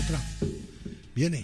otra. Viene.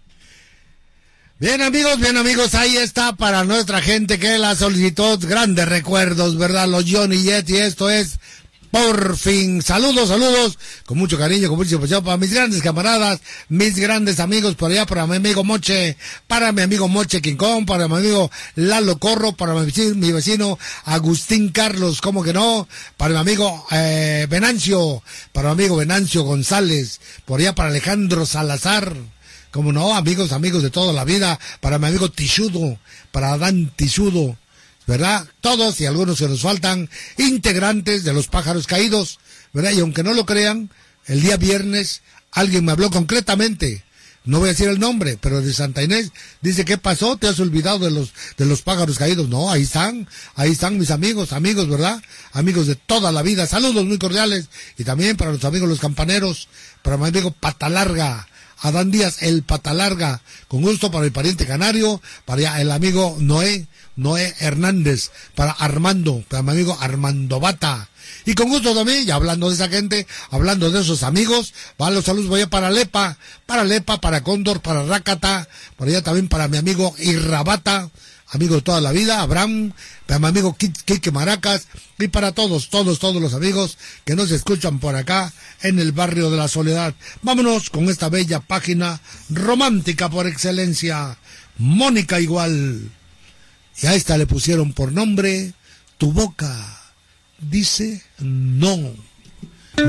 Bien amigos, ahí está para nuestra gente que la solicitó. Grandes recuerdos, ¿verdad? Los Johnny Yeti, esto es Por Fin. Saludos, con mucho cariño, con mucho pasión para mis grandes camaradas, mis grandes amigos por allá, para mi amigo Moche King Kong, para mi amigo Lalo Corro, para mi vecino Agustín Carlos, ¿cómo que no? Para mi amigo Venancio, para mi amigo Venancio González, por allá para Alejandro Salazar. Como no, amigos de toda la vida, para mi amigo Tishudo, para Adán Tishudo, ¿verdad? Todos y algunos que nos faltan, integrantes de los Pájaros Caídos, ¿verdad? Y aunque no lo crean, el día viernes alguien me habló concretamente, no voy a decir el nombre, pero de Santa Inés, dice, ¿qué pasó? ¿Te has olvidado de los Pájaros Caídos? No, ahí están mis amigos, ¿verdad? Amigos de toda la vida, saludos muy cordiales, y también para los amigos los campaneros, para mi amigo Patalarga, Adán Díaz, el Patalarga, con gusto para el pariente canario, para el amigo Noé Hernández, para Armando, para mi amigo Armando Bata, y con gusto también, ya hablando de esa gente, hablando de esos amigos, van los saludos, voy a para Lepa, para Cóndor, para Rácata, por allá también para mi amigo Irrabata, amigo de toda la vida, Abraham, para mi amigo Quique Maracas, y para todos los amigos que nos escuchan por acá en el barrio de la Soledad. Vámonos con esta bella página romántica por excelencia, Mónica Igual. Y a esta le pusieron por nombre Tu Boca Dice No.